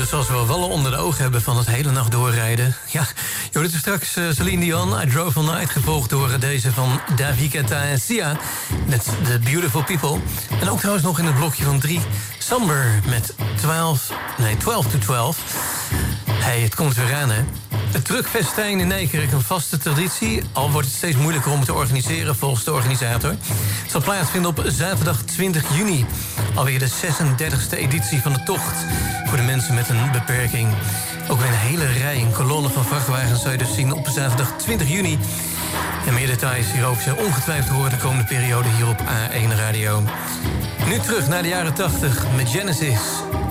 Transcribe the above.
dus als we wallen onder de ogen hebben van het hele nacht doorrijden. Ja, je hoort het straks Celine Dion, I Drove All Night, gevolgd door deze van David Guetta en Sia met The Beautiful People. En ook trouwens nog in het blokje van 3, Somber met 12 to 12. Hey, het komt weer aan, hè? Het truckfestijn in Nijkerk, een vaste traditie. Al wordt het steeds moeilijker om het te organiseren volgens de organisator. Het zal plaatsvinden op zaterdag 20 juni. Alweer de 36e editie van de tocht voor de mensen met een beperking. Ook weer een hele rij, een kolonne van vrachtwagens zou je dus zien op zaterdag 20 juni. En meer details hierover zijn ongetwijfeld horen de komende periode hier op A1 Radio. Nu terug naar de jaren 80 met Genesis